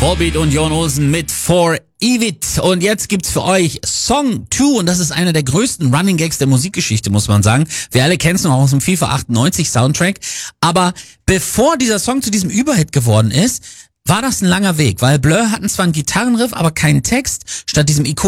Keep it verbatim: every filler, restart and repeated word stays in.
Volbeat und Jon Olsen mit For Evit. Und jetzt gibt's für euch Song zwei und das ist einer der größten Running Gags der Musikgeschichte, muss man sagen. Wir alle kennen es noch aus dem FIFA achtundneunzig Soundtrack. Aber bevor dieser Song zu diesem Überhit geworden ist, war das ein langer Weg, weil Blur hatten zwar einen Gitarrenriff, aber keinen Text. Statt diesem